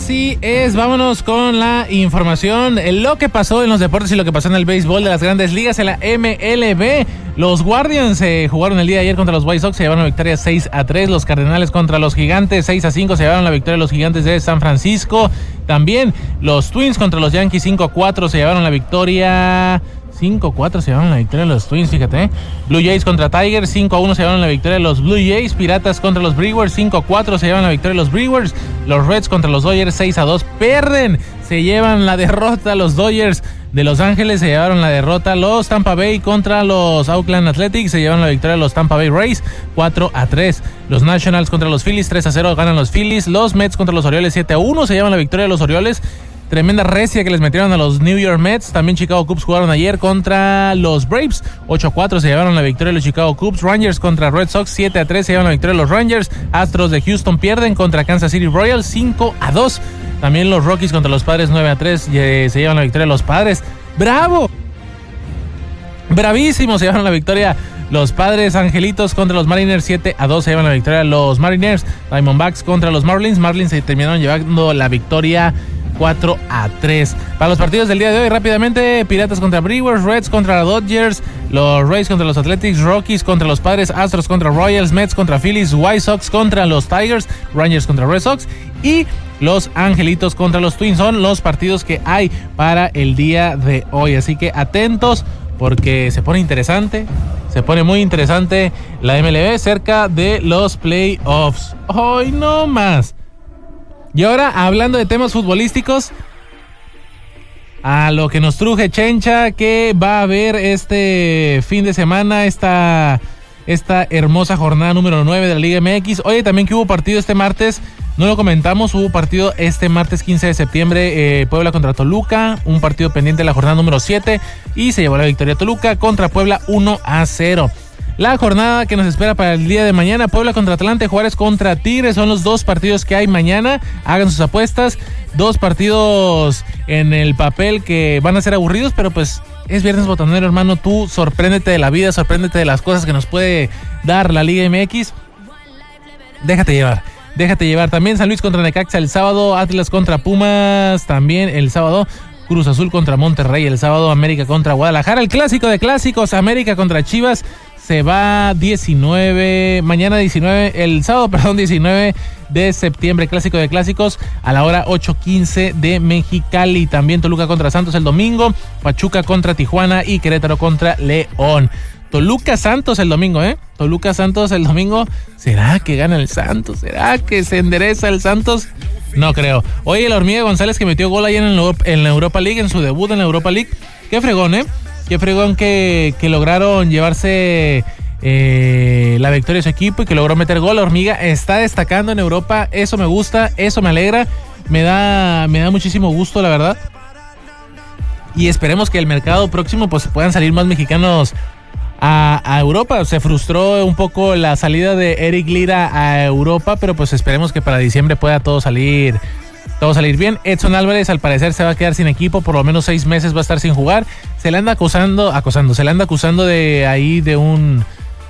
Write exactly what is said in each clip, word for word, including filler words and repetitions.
Así es, vámonos con la información, lo que pasó en los deportes y lo que pasó en el béisbol de las grandes ligas en la M L B. Los Guardians eh, jugaron el día de ayer contra los White Sox, se llevaron la victoria seis a tres. Los Cardenales contra los Gigantes seis a cinco, se llevaron la victoria los Gigantes de San Francisco. También los Twins contra los Yankees cinco a cuatro, se llevaron la victoria... cinco a cuatro se llevaron la victoria de los Twins, fíjate. ¿eh? Blue Jays contra Tigers, cinco a uno se llevaron la victoria de los Blue Jays. Piratas contra los Brewers, cinco a cuatro se llevan la victoria de los Brewers. Los Reds contra los Dodgers, seis a dos. Pierden, se llevan la derrota. Los Dodgers de Los Ángeles se llevaron la derrota. Los Tampa Bay contra los Oakland Athletics se llevan la victoria de los Tampa Bay Rays, cuatro a tres. Los Nationals contra los Phillies, tres a cero ganan los Phillies. Los Mets contra los Orioles, siete a uno se llevan la victoria de los Orioles. Tremenda recia que les metieron a los New York Mets. También Chicago Cubs jugaron ayer contra los Braves. ocho a cuatro se llevaron la victoria de los Chicago Cubs. Rangers contra Red Sox, siete a tres se llevan la victoria de los Rangers. Astros de Houston pierden contra Kansas City Royals, cinco a dos. También los Rockies contra los Padres, nueve a tres eh, se llevan la victoria de los Padres. ¡Bravo! ¡Bravísimo! Se llevan la victoria los Padres. Angelitos contra los Mariners, siete a dos se llevan la victoria los Mariners. Diamondbacks contra los Marlins. Marlins se terminaron llevando la victoria cuatro a tres. Para los partidos del día de hoy, rápidamente: Piratas contra Brewers, Reds contra Dodgers, los Rays contra los Athletics, Rockies contra los Padres, Astros contra Royals, Mets contra Phillies, White Sox contra los Tigers, Rangers contra Red Sox y los Angelitos contra los Twins. Son los partidos que hay para el día de hoy, así que atentos porque se pone interesante, se pone muy interesante la M L B cerca de los playoffs. Hoy no más. Y ahora, hablando de temas futbolísticos, a lo que nos truje Chencha, que va a haber este fin de semana, esta, esta hermosa jornada número nueve de la Liga M X. Oye, también que hubo partido este martes, no lo comentamos, hubo partido este martes quince de septiembre, eh, Puebla contra Toluca, un partido pendiente de la jornada número siete, y se llevó la victoria Toluca contra Puebla uno a cero. La jornada que nos espera para el día de mañana: Puebla contra Atlante, Juárez contra Tigres, son los dos partidos que hay mañana. Hagan sus apuestas, dos partidos en el papel que van a ser aburridos, pero pues es viernes botanero, hermano. Tú sorpréndete de la vida, sorpréndete de las cosas que nos puede dar la Liga M X. Déjate llevar, déjate llevar. También San Luis contra Necaxa el sábado, Atlas contra Pumas también el sábado, Cruz Azul contra Monterrey el sábado, América contra Guadalajara, el clásico de clásicos, América contra Chivas. Se va diecinueve, mañana diecinueve, el sábado, perdón, diecinueve de septiembre, clásico de clásicos, a la hora ocho quince de Mexicali. También Toluca contra Santos el domingo, Pachuca contra Tijuana y Querétaro contra León. Toluca Santos el domingo, ¿eh? Toluca Santos el domingo. ¿Será que gana el Santos? ¿Será que se endereza el Santos? No creo. Oye, la Hormiga González, que metió gol ahí en, el, en la Europa League, en su debut en la Europa League. Qué fregón, ¿eh? Qué fregón que, que lograron llevarse eh, la victoria de su equipo y que logró meter gol. La Hormiga está destacando en Europa, eso me gusta, eso me alegra, me da, me da muchísimo gusto, la verdad. Y esperemos que el mercado próximo pues puedan salir más mexicanos a, a Europa. Se frustró un poco la salida de Eric Lira a Europa, pero pues esperemos que para diciembre pueda todo salir... Todo salir bien. Edson Álvarez al parecer se va a quedar sin equipo, por lo menos seis meses va a estar sin jugar. Se le anda acusando, acusando, se le anda acusando de ahí de un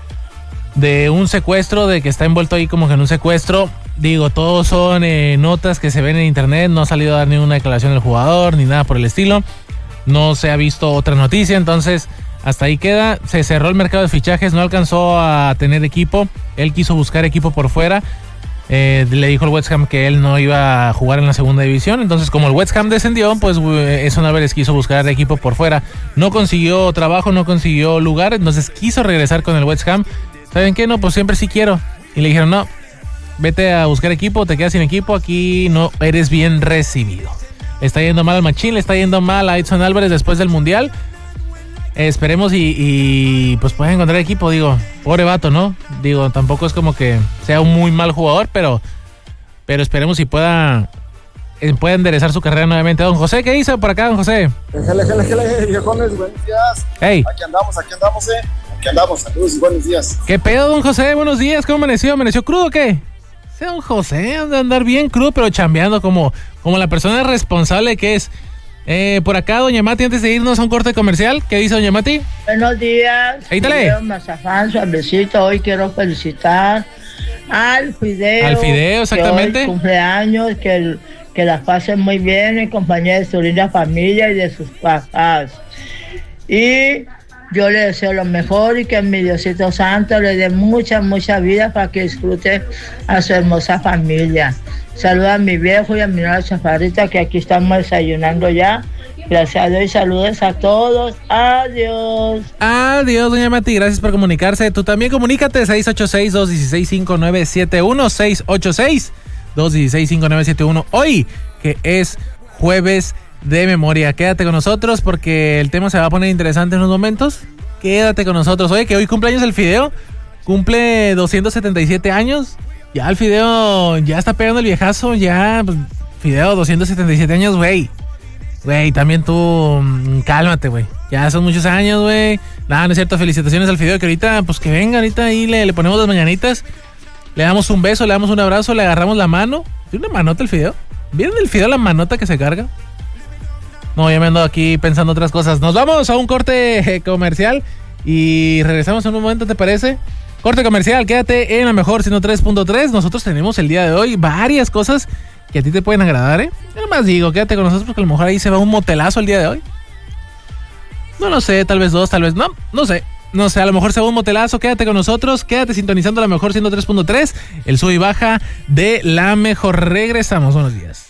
de un secuestro, de que está envuelto ahí como que en un secuestro. Digo, todos son eh, notas que se ven en internet, no ha salido a dar ninguna declaración del jugador ni nada por el estilo. No se ha visto otra noticia, entonces hasta ahí queda. Se cerró el mercado de fichajes, no alcanzó a tener equipo. Él quiso buscar equipo por fuera. Eh, le dijo al West Ham que él no iba a jugar en la segunda división. Entonces, como el West Ham descendió, pues Edson Álvarez quiso buscar equipo por fuera. No consiguió trabajo, no consiguió lugar, entonces quiso regresar con el West Ham. ¿Saben qué? No, pues siempre sí quiero. Y le dijeron, no, vete a buscar equipo, te quedas sin equipo, aquí no eres bien recibido. Le está yendo mal al Machín, le está yendo mal a Edson Álvarez después del Mundial. Eh, esperemos y, y pues pueda encontrar equipo. Digo, pobre vato, ¿no? Digo, tampoco es como que sea un muy mal jugador, pero pero esperemos si pueda eh, pueda enderezar su carrera nuevamente. Don José, ¿qué hizo por acá, don José? Jale, jale, jale, viejones, buenos días. Hey. Aquí andamos, aquí andamos, eh. Aquí andamos, saludos y buenos días. ¿Qué pedo, don José? Buenos días, ¿cómo amaneció? ¿Amaneció crudo o qué? Sí, don José, anda a andar bien crudo, pero chambeando como, como la persona responsable que es. Eh, por acá, doña Mati, antes de irnos a un corte comercial, ¿qué dice doña Mati? Buenos días. Ahí dale. Mazafán, suavecito. Hoy quiero felicitar al Fideo. Al Fideo, exactamente. Que hoy cumpleaños, que, que las pasen muy bien en compañía de su linda familia y de sus papás. Y yo le deseo lo mejor y que mi Diosito Santo le dé mucha, mucha vida para que disfrute a su hermosa familia. Saluda a mi viejo y a mi nueva chaparrita que aquí estamos desayunando ya. Gracias a Dios y saludos a todos. Adiós. Adiós, doña Mati. Gracias por comunicarse. Tú también comunícate. seis ocho seis, dos uno seis, cinco nueve siete uno. seis ocho seis, dos uno seis, cinco nueve siete uno. Hoy, que es jueves de memoria. Quédate con nosotros porque el tema se va a poner interesante en unos momentos. Quédate con nosotros. Oye, que hoy cumpleaños el Fideo. Cumple doscientos setenta y siete años. Ya el Fideo ya está pegando el viejazo. Ya, pues, Fideo, doscientos setenta y siete años, güey. Güey, también tú, cálmate, güey. Ya son muchos años, güey. Nada, no es cierto. Felicitaciones al Fideo, que ahorita, pues que venga, ahorita ahí le, le ponemos las mañanitas. Le damos un beso, le damos un abrazo, le agarramos la mano. ¿Tiene una manota el Fideo? ¿Vieron el Fideo la manota que se carga? No, ya me ando aquí pensando otras cosas. Nos vamos a un corte comercial y regresamos en un momento, ¿te parece? Corte comercial, quédate en la mejor ciento tres punto tres. Nosotros tenemos el día de hoy varias cosas que a ti te pueden agradar, ¿eh? Yo nomás digo, quédate con nosotros porque a lo mejor ahí se va un motelazo el día de hoy. No lo sé, tal vez dos, tal vez no, no sé. No sé, a lo mejor se va un motelazo, quédate con nosotros, quédate sintonizando la mejor ciento tres punto tres, el sub y baja de la mejor. Regresamos, buenos días.